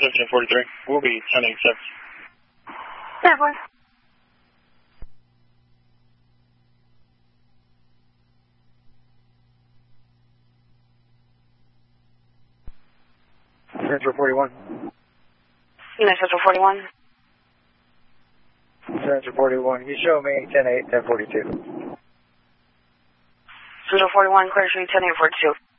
1543. We'll be 1086. Yeah, boy. Central 41. Unit Central 41. Central 41. You show me 10-8, 1042. Central 41, clear street 10-842.